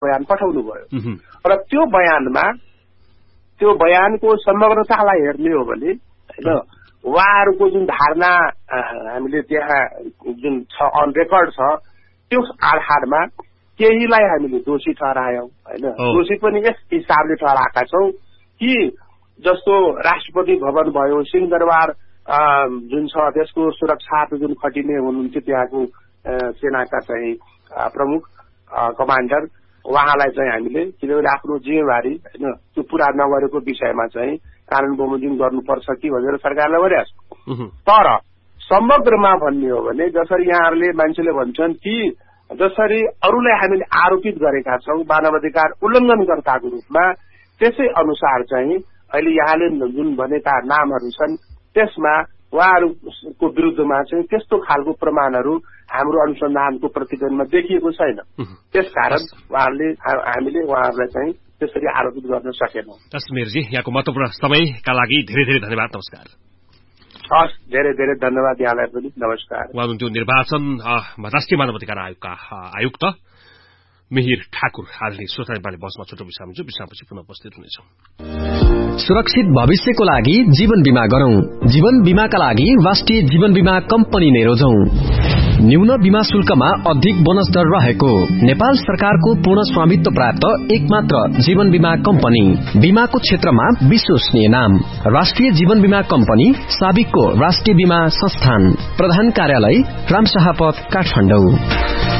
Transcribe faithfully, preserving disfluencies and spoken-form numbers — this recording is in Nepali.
बयान पठाउनु भयो र त्यो बयानमा त्यो बयानको समग्रतालाई हेर्ने हो भने हैन उहाँहरूको जुन धारणा हामीले त्यहाँ जुन छ अन रेकर्ड छ त्यो आधारमा केहीलाई हामीले दोषी ठहरायौं हैन दोषी पनि यस हिसाबले ठहराएका छौं कि जस्तो राष्ट्रपति भवन भयो सिंहदरबार जुन छ त्यसको सुरक्षा जुन खटिने हुनुहुन्थ्यो त्यहाँको सेनाका चाहिँ प्रमुख कमान्डर उहाँलाई चाहिँ हामीले किनभने आफ्नो जिम्मेवारी हैन त्यो पूरा नगरेको विषयमा चाहिँ कानून बमोजिम गर्नुपर्छ कि भनेर सरकारले भनेको छ। तर समग्रमा भन्ने हो भने जसरी यहाँहरूले मान्छेले भन्छन् कि जसरी अरूलाई हामीले आरोपित गरेका छौं मानवाधिकार उल्लङ्घनकर्ताको रूपमा त्यसै अनुसार चाहिँ अहिले यहाँले जुन भनेका नामहरू छन् त्यसमा उहाँहरूको विरुद्धमा चाहिँ त्यस्तो खालको प्रमाणहरू हाम्रो अनुसन्धानको प्रतिवेदनमा देखिएको छैन। त्यसकारण उहाँहरूले हामीले उहाँहरूलाई चाहिँ त्यसरी आरोपित गर्न सकेनौं। तस्मिरजी यहाँको महत्वपूर्ण समयका लागि धेरै धेरै धन्यवाद। नमस्कार। हस् धेरै धेरै धन्यवाद यहाँलाई पनि नमस्कार। उहाँ हुनुहुन्थ्यो निर्वाचन राष्ट्रिय मानवाधिकार आयोगका आयुक्त मिहिर ठाकुर। आजले श्रोता नेपाली बसमा छोटो विश्राम छु, विश्रामपछि पुनः उपस्थित हुनेछौं। सुरक्षित भविष्यको लागि जीवन बीमा गरौं। जीवन बीमाका लागि राष्ट्रिय जीवन बीमा कम्पनी नै रोजौं। न्यून बीमा शुल्कमा अधिक बोनस दर रहेको नेपाल सरकारको पूर्ण स्वामित्व प्राप्त एकमात्र जीवन बीमा कम्पनी। बीमाको क्षेत्रमा विश्वसनीय नाम राष्ट्रिय जीवन बीमा कम्पनी, साबिकको राष्ट्रिय बीमा संस्थान, प्रधान कार्यालय रामशाहपथ, काठमाडौँ।